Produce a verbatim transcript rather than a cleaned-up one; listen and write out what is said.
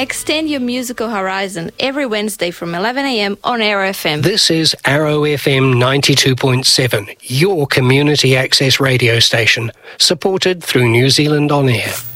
Extend your musical horizon every Wednesday from eleven a m on Arrow F M. This is Arrow F M ninety-two point seven, your community access radio station, supported through New Zealand On Air.